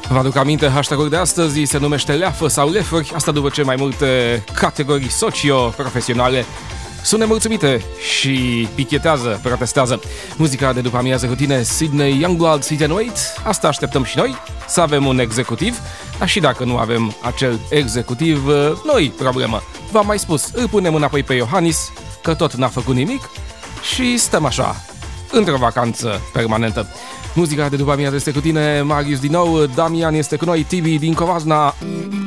Vă aduc aminte, hashtag-ul de astăzi se numește leafă sau lefări, asta după ce mai multe categorii socio-profesionale sunt nemulțumite și pichetează, protestează. Muzica de după amiază cu tine, Sydney Youngblood, Sit and Wait, asta așteptăm și noi, să avem un executiv, dar și dacă nu avem acel executiv, nu-i problemă. V-am mai spus, îl punem înapoi pe Iohannis, că tot n-a făcut nimic și stăm așa, într-o vacanță permanentă. Muzica de după amiază este cu tine, Marius din nou, Damian este cu noi, Tibi din Covasna.